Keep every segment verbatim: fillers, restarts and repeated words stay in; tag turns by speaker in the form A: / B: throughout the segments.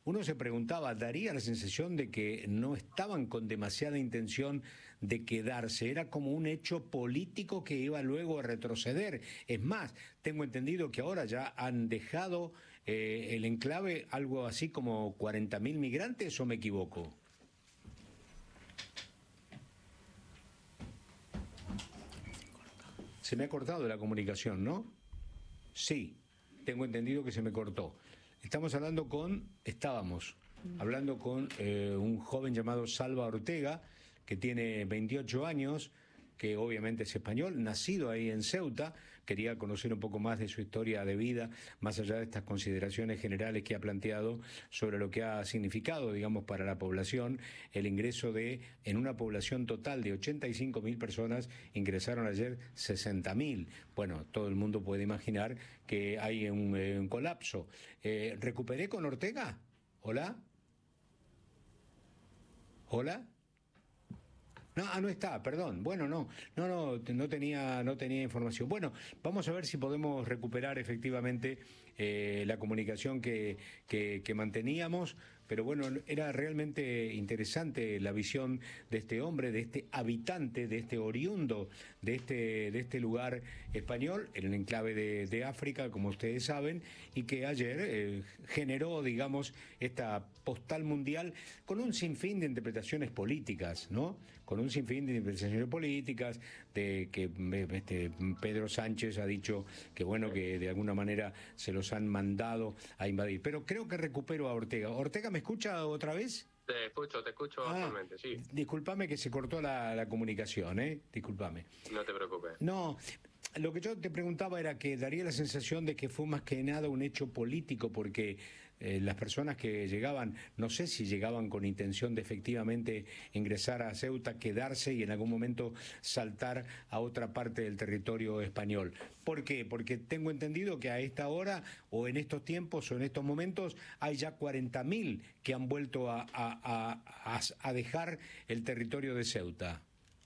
A: uno se preguntaba, daría la sensación de que no estaban con demasiada intención de quedarse, era como un hecho político que iba luego a retroceder. Es más, tengo entendido que ahora ya han dejado eh, el enclave algo así como cuarenta mil migrantes, ¿o me equivoco? Se me ha cortado la comunicación, ¿no? Sí, tengo entendido que se me cortó. Estamos hablando con, estábamos hablando con eh, un joven llamado Salva Ortega, que tiene veintiocho años, que obviamente es español, nacido ahí en Ceuta. Quería conocer un poco más de su historia de vida, más allá de estas consideraciones generales que ha planteado sobre lo que ha significado, digamos, para la población, el ingreso de, en una población total de ochenta y cinco mil personas, ingresaron ayer sesenta mil. Bueno, todo el mundo puede imaginar que hay un, eh, un colapso. Eh, ¿Recuperé con Ortega? ¿Hola? ¿Hola? No, ah, no está, perdón. Bueno, no, no, no, no tenía, no tenía información. Bueno, vamos a ver si podemos recuperar efectivamente eh, la comunicación que, que, que manteníamos. Pero bueno, era realmente interesante la visión de este hombre, de este habitante, de este oriundo, de este, de este lugar español, en el enclave de, de África, como ustedes saben, y que ayer eh, generó, digamos, esta postal mundial con un sinfín de interpretaciones políticas, ¿no? Con un sinfín de interpretaciones políticas, de que este, Pedro Sánchez ha dicho que, bueno, que de alguna manera se los han mandado a invadir. Pero creo que recupero a Ortega. Ortega, ¿me escucha otra vez?
B: Te escucho, te escucho
A: ah,
B: actualmente, sí.
A: Discúlpame que se cortó la, la comunicación, ¿eh? Discúlpame.
B: No te preocupes.
A: No, lo que yo te preguntaba era que daría la sensación de que fue más que nada un hecho político, porque eh, las personas que llegaban, no sé si llegaban con intención de efectivamente ingresar a Ceuta, quedarse y en algún momento saltar a otra parte del territorio español. ¿Por qué? Porque tengo entendido que a esta hora, o en estos tiempos, o en estos momentos, hay ya cuarenta mil que han vuelto a, a, a, a dejar el territorio de Ceuta.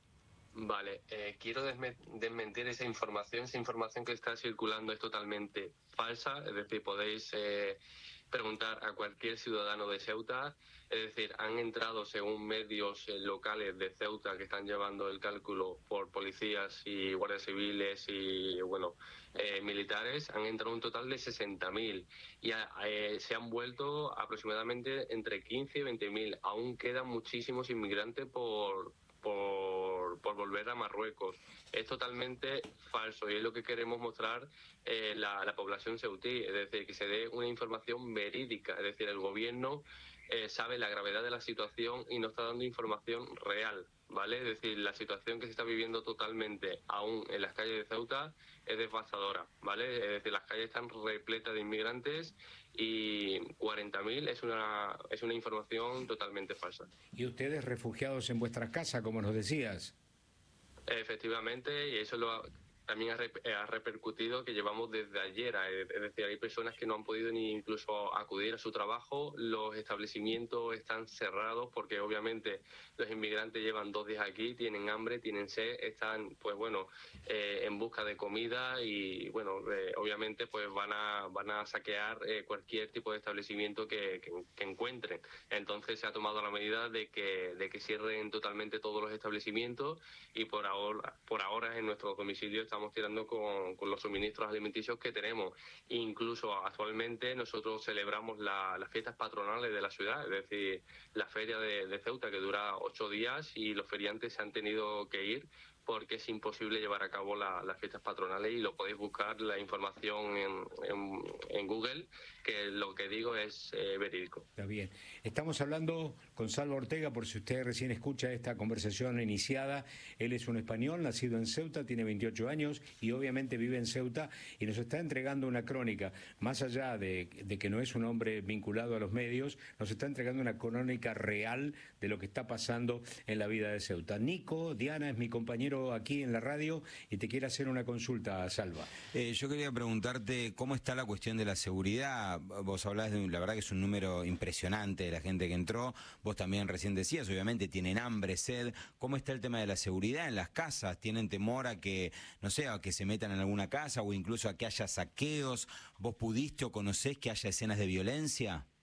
B: Vale, eh, quiero desme desmentir esa información. Esa información que está circulando es totalmente falsa, es decir, podéis eh, preguntar a cualquier ciudadano de Ceuta, es decir, han entrado, según medios eh, locales de Ceuta que están llevando el cálculo por policías y guardias civiles y, bueno, eh, militares, han entrado un total de sesenta mil y eh, se han vuelto aproximadamente entre quince y veinte mil. Aún quedan muchísimos inmigrantes por... Por, por volver a Marruecos. Es totalmente falso y es lo que queremos mostrar eh, la, la población ceutí, es decir, que se dé una información verídica, es decir, el gobierno eh, sabe la gravedad de la situación y no está dando información real, ¿vale? Es decir, la situación que se está viviendo totalmente aún en las calles de Ceuta es devastadora, ¿vale? Es decir, las calles están repletas de inmigrantes y cuarenta mil es una, es una información totalmente falsa.
A: ¿Y ustedes refugiados en vuestras casas, como nos decías?
B: Efectivamente, y eso lo también ha, rep ha repercutido que llevamos desde ayer, es decir, hay personas que no han podido ni incluso acudir a su trabajo, los establecimientos están cerrados porque obviamente los inmigrantes llevan dos días aquí, tienen hambre, tienen sed, están pues bueno eh, en busca de comida y bueno, eh, obviamente pues van a van a saquear eh, cualquier tipo de establecimiento que, que, que encuentren. Entonces se ha tomado la medida de que, de que cierren totalmente todos los establecimientos y por ahora, por ahora en nuestro domicilio estamos tirando con, con los suministros alimenticios que tenemos. Incluso actualmente nosotros celebramos la, las fiestas patronales de la ciudad, es decir, la feria de, de Ceuta, que dura ocho días y los feriantes se han tenido que ir porque es imposible llevar a cabo la, las fiestas patronales y lo podéis buscar la información en, en, en Google, que lo que digo es eh, verídico.
A: Está bien. Estamos hablando con Salva Ortega, por si usted recién escucha esta conversación iniciada. Él es un español, nacido en Ceuta, tiene veintiocho años y obviamente vive en Ceuta y nos está entregando una crónica, más allá de, de que no es un hombre vinculado a los medios, nos está entregando una crónica real de lo que está pasando en la vida de Ceuta. Nico, Diana es mi compañero aquí en la radio y te quiere hacer una consulta, Salva.
C: Eh, yo quería preguntarte cómo está la cuestión de la seguridad. Vos hablás de, la verdad que es un número impresionante de la gente que entró. Vos también recién decías, obviamente tienen hambre, sed. ¿Cómo está el tema de la seguridad en las casas? ¿Tienen temor a que, no sé, a que se metan en alguna casa o incluso a que haya saqueos? ¿Vos pudiste o conocés que haya escenas de violencia?